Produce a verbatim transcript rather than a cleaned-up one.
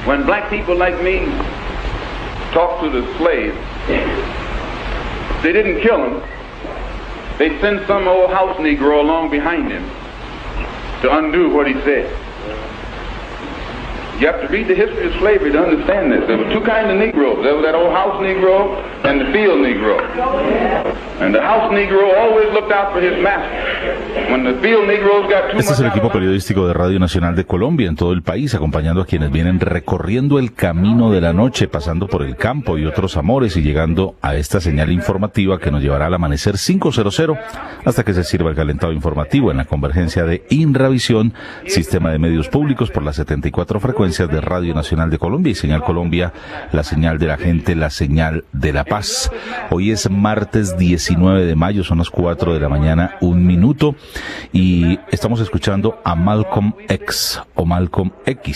when black people like me talk to the slaves, they didn't kill him. They sent some old house Negro along behind him to undo what he said. You have to read the history of slavery to understand this. There were two kinds of Negroes. There was that old house Negro and the field Negro. And the house Negro always looked out for his master. When the field Negroes got too Este es el much equipo periodístico de Radio Nacional de Colombia en todo el país, acompañando a quienes vienen recorriendo el camino de la noche, pasando por el campo y otros amores y llegando a esta señal informativa que nos llevará al amanecer cinco cero cero hasta que se sirva el calentado informativo en la convergencia de Inravisión, Sistema de Medios Públicos, por las setenta y cuatro frecuencias de Radio Nacional de Colombia y Señal Colombia, la señal de la gente, la señal de la paz. Hoy es martes diecinueve de mayo, son las cuatro de la mañana, un minuto, y estamos escuchando a Malcolm X o Malcolm X.